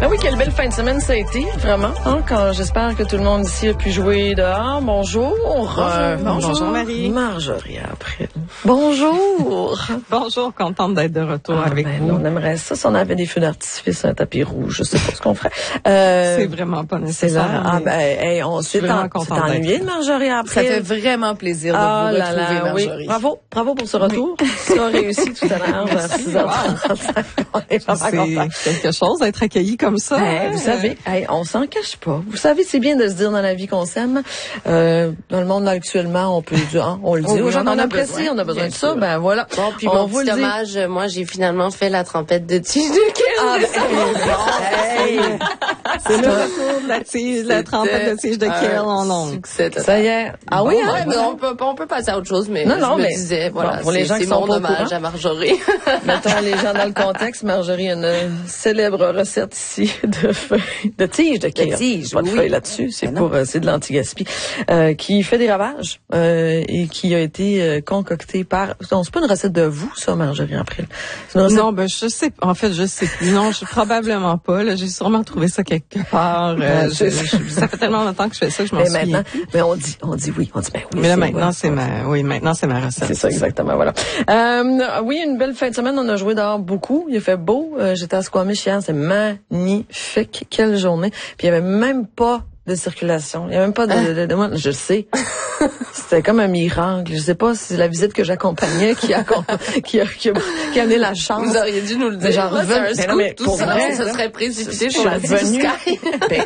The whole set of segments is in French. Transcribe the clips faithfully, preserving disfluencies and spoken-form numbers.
Ah oui, quelle belle fin de semaine ça a été, vraiment. Hein, quand j'espère que tout le monde ici a pu jouer dehors. Bonjour. Euh, bonjour. Bonjour Marie. Marjorie après. Bonjour. Bonjour, contente d'être de retour ah, avec ben, vous. On aimerait ça si on avait des feux d'artifice, un tapis rouge, je sais pas ce qu'on ferait. Euh, c'est vraiment pas nécessaire. Ah ben, hey, on s'est ennuyé de Marjorie après. Ça fait vraiment plaisir de ah, vous là, retrouver, là, Marjorie. Oui. Bravo, bravo pour ce retour. Oui. Ça a réussi tout à l'heure vers six heures trente-cinq. On est vraiment c'est quelque chose d'être accueilli comme ça. Hey, vous savez, hey, on s'en cache pas. Vous savez, c'est bien de se dire dans la vie qu'on s'aime. Euh, dans le monde là, actuellement, on peut dire, hein, on le dit oh, aux gens, on, on apprécie, on a besoin de ça. Ben voilà. Bon, puis on mon vous petit hommage, moi, j'ai finalement fait la trompette de tige de Kill. Ah, ben, hey, hey. C'est le retour de la tige, la trompette de tige de Kill en ondes. Succès total. Ça y est. Ah bon, oui, hein? Ouais, mais on peut, on peut passer à autre chose, mais non, non, je me mais disais, voilà, bon, pour les gens c'est qui sont mon pas hommage à Marjorie. Mettons les gens dans le contexte. Marjorie a une célèbre recette ici de feuilles, de tiges de Kill. De tiges, pas de oui. feuilles là-dessus. C'est pour, euh, c'est de l'anti-gaspi, euh, qui fait des ravages, euh, et qui a été euh, concoctée par, non, c'est pas une recette de vous, ça, Marjorie April. C'est une recette... Non, ben, je sais, en fait, je sais plus. Non, je, probablement pas, là. J'ai sûrement trouvé ça quelque part. Euh, je, je, ça fait tellement longtemps que je fais ça que je m'en souviens. Mais maintenant, mais on dit, on dit oui, on dit ben oui. Mais là, maintenant, c'est ma, oui, maintenant, c'est ma recette. C'est ça, exactement, voilà. Euh, oui, une belle fin de semaine. On a joué dehors beaucoup. Il a fait beau. Euh, j'étais à Squamish hier. C'est magnifique. Quelle journée. Puis il y avait même pas de circulation. Il n'y a même pas de, de, de, de moi. Je sais. C'était comme un miracle. Je sais pas si c'est la visite que j'accompagnais qui a, qui a, qui a, qui a amené la chance. Vous auriez dû nous le dire. Genre, c'est un scoop, mais tout pour ça, vrai, ça serait précipité je sur la venue. Sky. Ben,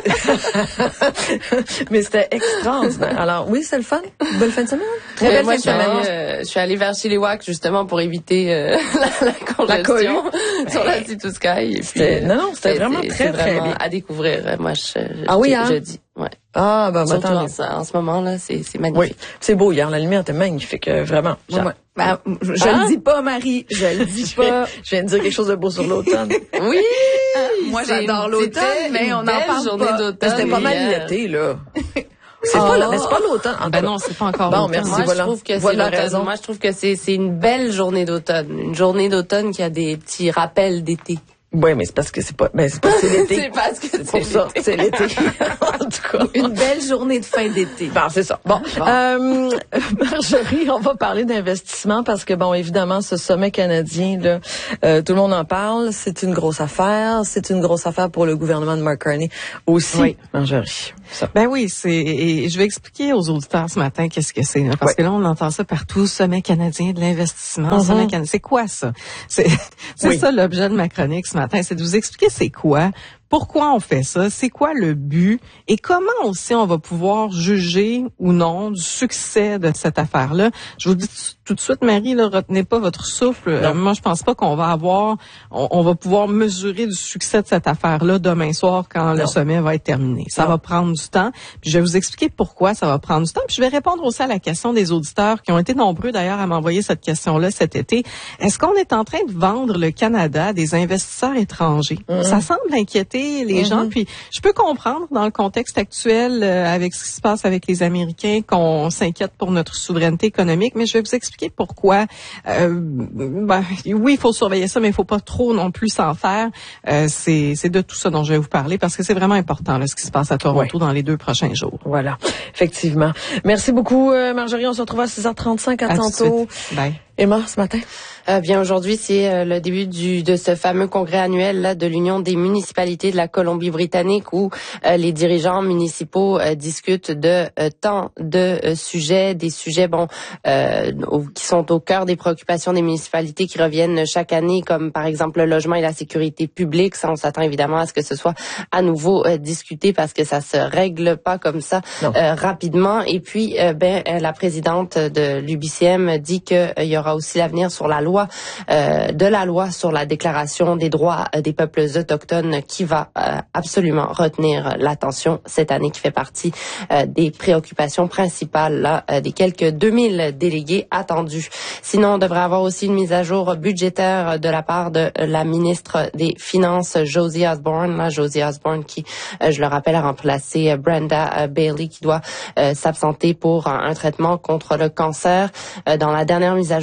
mais c'était extraordinaire. Alors, oui, c'est le fun. Belle fin de semaine. Très belle moi, fin de semaine. Je suis, allée, euh, je suis allée vers Chilliwack, justement, pour éviter euh, la, la congestion la sur la Sea to Sky. Et puis, euh, non, non, c'était vraiment très, c'est très vraiment bien. à découvrir. Moi, je, je, ah oui, je, hein? je dis. Ouais. Ah, ben, Surtout attends. En, en ce moment-là, c'est, c'est magnifique. Oui, c'est beau hier. La lumière était magnifique, euh, vraiment. Ouais, ouais. Ben, je je hein? le dis pas, Marie. Je le dis pas. Je viens de dire quelque chose de beau sur l'automne. Oui. Moi, j'adore l'automne, mais on en parle journée pas. d'automne. C'était pas mal hier. l'été, là. C'est oh. pas là, mais c'est pas l'automne. Ben non, c'est pas encore bon, l'automne. merci, Moi, voilà. je trouve que voilà c'est raison. Moi, je trouve que c'est, c'est une belle journée d'automne. Une journée d'automne qui a des petits rappels d'été. Oui, mais c'est parce que c'est pas, ben, c'est parce que c'est l'été. C'est parce que c'est, c'est pour ça, c'est l'été. En tout cas. Une belle journée de fin d'été. Bon, c'est ça. Bon, bon. Euh, Marjorie, on va parler d'investissement parce que, bon, évidemment, ce sommet canadien, là, euh, tout le monde en parle. C'est une grosse affaire. C'est une grosse affaire pour le gouvernement de Mark Carney aussi. Oui. Marjorie. Ça. Ben oui, c'est, et je vais expliquer aux auditeurs ce matin qu'est-ce que c'est, là, parce oui. que là, on entend ça partout, sommet canadien de l'investissement, Mm-hmm. sommet canadien. C'est quoi ça? C'est, c'est oui. ça l'objet de ma chronique ce matin, c'est de vous expliquer c'est quoi, pourquoi on fait ça, c'est quoi le but et comment aussi on va pouvoir juger ou non du succès de cette affaire-là. Je vous dis tout de suite, Marie, là, retenez pas votre souffle. Euh, moi, je pense pas qu'on va avoir, on, on va pouvoir mesurer du succès de cette affaire-là demain soir quand non. le sommet va être terminé. Ça non. va prendre du temps. Puis je vais vous expliquer pourquoi ça va prendre du temps. Puis je vais répondre aussi à la question des auditeurs qui ont été nombreux d'ailleurs à m'envoyer cette question-là cet été. Est-ce qu'on est en train de vendre le Canada à des investisseurs étrangers? Mm-hmm. Ça semble inquiéter les mm-hmm. gens. Puis je peux comprendre dans le contexte actuel euh, avec ce qui se passe avec les Américains qu'on s'inquiète pour notre souveraineté économique, mais je vais vous expliquer pourquoi. Euh, ben, oui, il faut surveiller ça, mais il faut pas trop non plus s'en faire. Euh, c'est, c'est de tout ça dont je vais vous parler parce que c'est vraiment important là, ce qui se passe à Toronto oui. dans les deux prochains jours. Voilà, effectivement. Merci beaucoup, euh, Marjorie. On se retrouve à six heures trente-cinq. À, à tantôt. Bye. Emma, ce matin? Euh, bien, aujourd'hui, c'est euh, le début du de ce fameux congrès annuel là, de l'Union des municipalités de la Colombie-Britannique où euh, les dirigeants municipaux euh, discutent de euh, tant de euh, sujets, des sujets bon euh, qui sont au cœur des préoccupations des municipalités qui reviennent chaque année, comme par exemple le logement et la sécurité publique. Ça, on s'attend évidemment à ce que ce soit à nouveau euh, discuté parce que ça se règle pas comme ça euh, rapidement. Et puis, euh, ben la présidente de l'U B C M dit que euh, il y aura aussi l'avenir sur la loi, euh, de la loi sur la déclaration des droits euh, des peuples autochtones qui va euh, absolument retenir l'attention cette année, qui fait partie euh, des préoccupations principales là, euh, des quelques deux mille délégués attendus. Sinon, on devrait avoir aussi une mise à jour budgétaire de la part de la ministre des Finances, Josie Osborne. Là, Josie Osborne qui, euh, je le rappelle, a remplacé Brenda euh, Bailey qui doit euh, s'absenter pour un, un traitement contre le cancer. Euh, dans la dernière mise à jour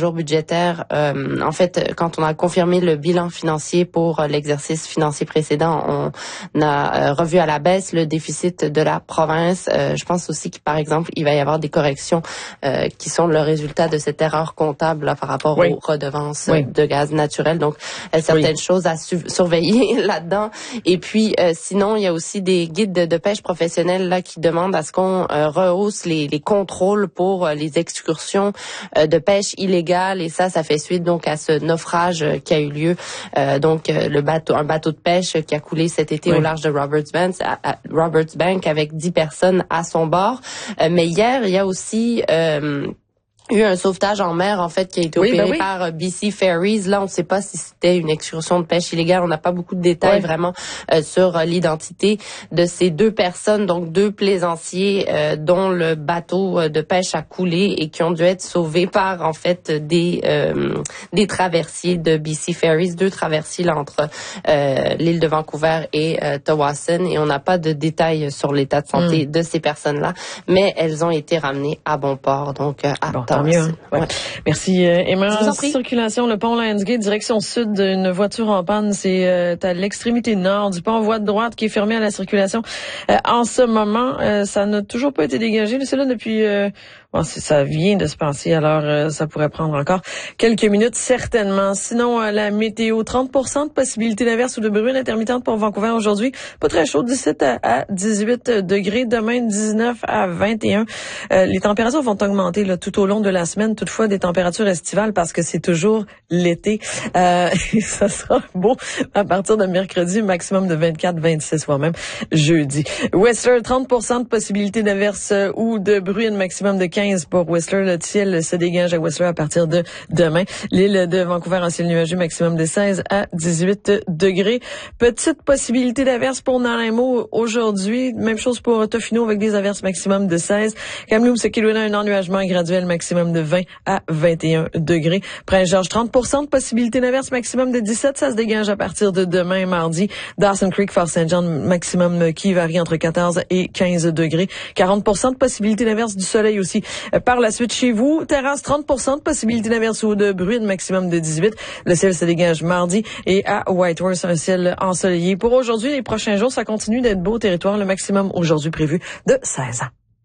mesures budgétaires. Euh, en fait, quand on a confirmé le bilan financier pour l'exercice financier précédent, on a revu à la baisse le déficit de la province. Euh, je pense aussi que, par exemple, il va y avoir des corrections euh, qui sont le résultat de cette erreur comptable là, par rapport oui. aux redevances oui. de gaz naturel. Donc, euh, certaines oui. choses à su- surveiller là-dedans. Et puis, euh, sinon, il y a aussi des guides de, de pêche professionnels là qui demandent à ce qu'on euh, rehausse les, les contrôles pour euh, les excursions euh, de pêche illégale. Et ça, ça fait suite donc à ce naufrage euh, qui a eu lieu. Euh, donc, euh, le bateau, un bateau de pêche qui a coulé cet été oui. au large de Roberts Bank, à, à Roberts Bank avec dix personnes à son bord. Euh, mais hier, il y a aussi euh, eu un sauvetage en mer, en fait, qui a été oui, opéré ben oui. par B C Ferries. Là, on ne sait pas si c'était une excursion de pêche illégale. On n'a pas beaucoup de détails ouais. vraiment euh, sur euh, l'identité de ces deux personnes, donc deux plaisanciers euh, dont le bateau de pêche a coulé et qui ont dû être sauvés par, en fait, des euh, des traversiers de B C Ferries, deux traversiers là, entre euh, l'île de Vancouver et euh, Tsawwassen. Et on n'a pas de détails sur l'état de santé mm. de ces personnes-là, mais elles ont été ramenées à bon port, donc euh, à bon. Mieux, hein? ouais. Ouais. Merci, euh, Emma. Circulation, le pont Lionsgate, direction sud, d'une voiture en panne. C'est euh, à l'extrémité nord du pont voie de droite qui est fermé à la circulation. Euh, en ce moment, euh, ça n'a toujours pas été dégagé. C'est là depuis... Euh, bon, ça vient de se passer, alors euh, ça pourrait prendre encore quelques minutes, certainement. Sinon, euh, la météo, trente pour cent de possibilité d'averse ou de bruine intermittente pour Vancouver aujourd'hui. Pas très chaud, dix-sept à dix-huit degrés. Demain, dix-neuf à vingt et un. Euh, les températures vont augmenter là, tout au long de la semaine, toutefois des températures estivales parce que c'est toujours l'été. Euh, ça sera beau à partir de mercredi, maximum de vingt-quatre, vingt-six, voire même jeudi. Whistler, trente pour cent de possibilité d'averse ou de bruine, maximum de quinze pour Whistler. Le ciel se dégage à Whistler à partir de demain. L'île de Vancouver en ciel nuageux, maximum de seize à dix-huit degrés. Petite possibilité d'averse pour Nanaimo aujourd'hui. Même chose pour Tofino avec des averses maximum de seize. Kamloops, Kilwina, un ennuagement graduel maximum de vingt à vingt et un degrés. Prince-Georges, trente pour cent de possibilité d'averse, maximum de dix-sept. Ça se dégage à partir de demain, mardi. Dawson Creek, Fort Saint John, maximum qui varie entre quatorze et quinze degrés. quarante pour cent de possibilité d'averse, du soleil aussi. Par la suite, chez vous, Terrasse, trente pour cent de possibilité d'averse ou de bruine, maximum de dix-huit. Le ciel se dégage mardi. Et à Whitehorse, un ciel ensoleillé. Pour aujourd'hui, les prochains jours, ça continue d'être beau territoire. Le maximum aujourd'hui prévu de seize.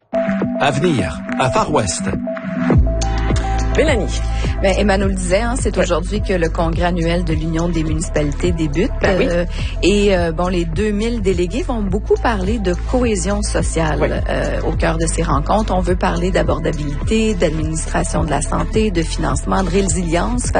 Avenir, à Far West. Mélanie. Ben, Emma nous le disait, hein, c'est aujourd'hui que le congrès annuel de l'Union des municipalités débute. Ben oui. euh, et euh, bon, les deux mille délégués vont beaucoup parler de cohésion sociale oui. euh, au cœur de ces rencontres. On veut parler d'abordabilité, d'administration de la santé, de financement, de résilience.